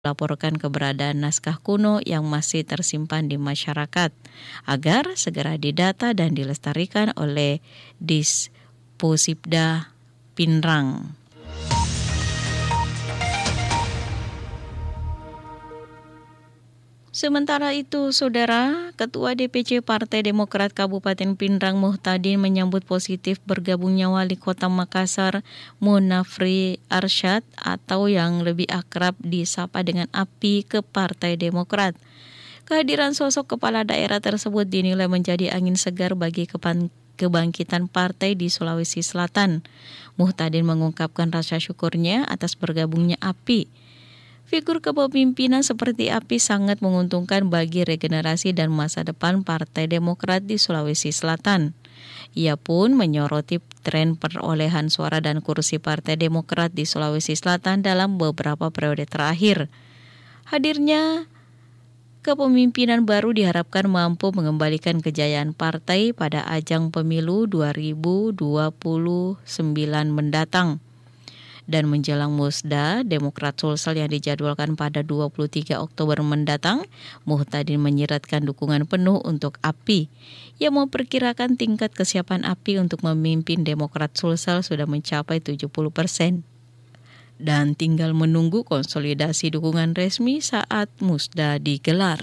melaporkan keberadaan naskah kuno yang masih tersimpan di masyarakat agar segera didata dan dilestarikan oleh Disposibda Pinrang. Sementara itu, Saudara, Ketua DPC Partai Demokrat Kabupaten Pinrang Muhtadin menyambut positif bergabungnya Wali Kota Makassar Munafri Arsyad atau yang lebih akrab disapa dengan API ke Partai Demokrat. Kehadiran sosok kepala daerah tersebut dinilai menjadi angin segar bagi kebangkitan partai di Sulawesi Selatan. Muhtadin mengungkapkan rasa syukurnya atas bergabungnya API. Figur kepemimpinan seperti API sangat menguntungkan bagi regenerasi dan masa depan Partai Demokrat di Sulawesi Selatan. Ia pun menyoroti tren perolehan suara dan kursi Partai Demokrat di Sulawesi Selatan dalam beberapa periode terakhir. Hadirnya kepemimpinan baru diharapkan mampu mengembalikan kejayaan partai pada ajang pemilu 2029 mendatang. Dan menjelang Musda Demokrat Sulsel yang dijadwalkan pada 23 Oktober mendatang, Muhtadin menyiratkan dukungan penuh untuk API. Ia memperkirakan tingkat kesiapan API untuk memimpin Demokrat Sulsel sudah mencapai 70%. Dan tinggal menunggu konsolidasi dukungan resmi saat Musda digelar.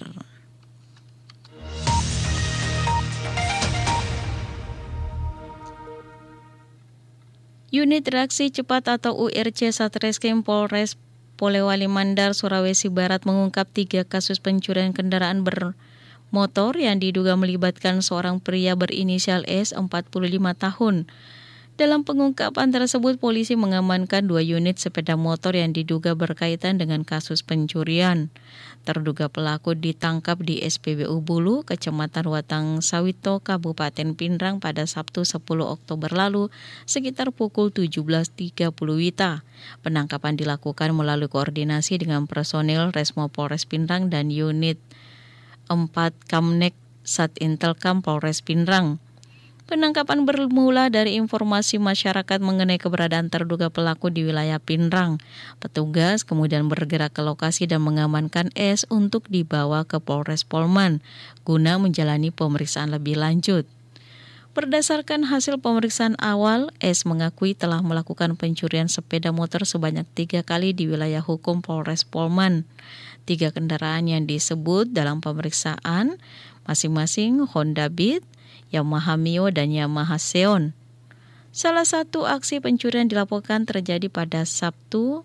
Unit Reaksi Cepat atau URC Satreskrim Polres Polewali Mandar, Sulawesi Barat mengungkap 3 kasus pencurian kendaraan bermotor yang diduga melibatkan seorang pria berinisial S, 45 tahun. Dalam pengungkapan tersebut, polisi mengamankan 2 unit sepeda motor yang diduga berkaitan dengan kasus pencurian. Terduga pelaku ditangkap di SPBU Bulu, Kecamatan Watang Sawito, Kabupaten Pinrang pada Sabtu 10 Oktober lalu sekitar pukul 17.30 WITA. Penangkapan dilakukan melalui koordinasi dengan personil Resmo Polres Pinrang dan unit 4 Kamnek Satintelkam Polres Pinrang. Penangkapan bermula dari informasi masyarakat mengenai keberadaan terduga pelaku di wilayah Pinrang. Petugas kemudian bergerak ke lokasi dan mengamankan S untuk dibawa ke Polres Polman guna menjalani pemeriksaan lebih lanjut. Berdasarkan hasil pemeriksaan awal, S mengakui telah melakukan pencurian sepeda motor sebanyak 3 kali di wilayah hukum Polres Polman. 3 kendaraan yang disebut dalam pemeriksaan masing-masing Honda Beat, Yamaha Mio, dan Yamaha Xeon. Salah satu aksi pencurian dilaporkan terjadi pada Sabtu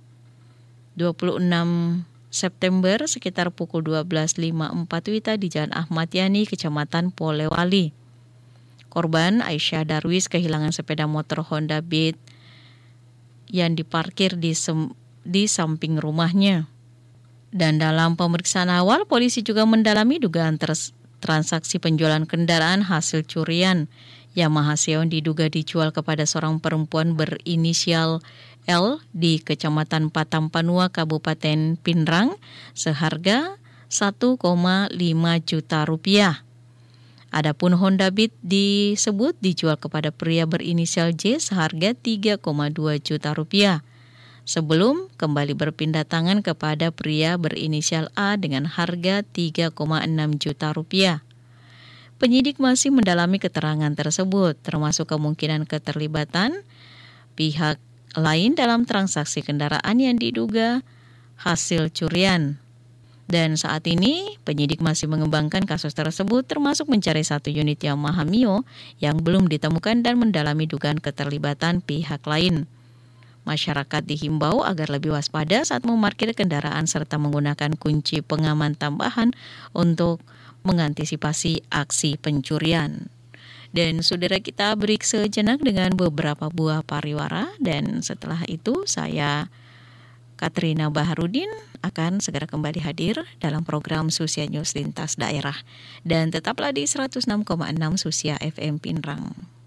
26 September sekitar pukul 12.54 WITA di Jalan Ahmad Yani, Kecamatan Polewali. Korban Aisyah Darwis kehilangan sepeda motor Honda Beat yang diparkir di samping rumahnya. Dan dalam pemeriksaan awal, polisi juga mendalami dugaan transaksi penjualan kendaraan hasil curian. Yamaha Xeon diduga dijual kepada seorang perempuan berinisial L di Kecamatan Patampanua, Kabupaten Pinrang seharga 1,5 juta rupiah. Adapun Honda Beat disebut dijual kepada pria berinisial J seharga 3,2 juta rupiah. Sebelum kembali berpindah tangan kepada pria berinisial A dengan harga 3,6 juta rupiah. Penyidik masih mendalami keterangan tersebut, termasuk kemungkinan keterlibatan pihak lain dalam transaksi kendaraan yang diduga hasil curian. Dan saat ini penyidik masih mengembangkan kasus tersebut, termasuk mencari 1 unit Yamaha Mio yang belum ditemukan dan mendalami dugaan keterlibatan pihak lain. Masyarakat dihimbau agar lebih waspada saat memarkir kendaraan serta menggunakan kunci pengaman tambahan untuk mengantisipasi aksi pencurian. Dan saudara, kita break sejenak dengan beberapa buah pariwara, dan setelah itu saya Katrina Baharudin akan segera kembali hadir dalam program Susia News Lintas Daerah. Dan tetaplah di 106,6 Susia FM Pinrang.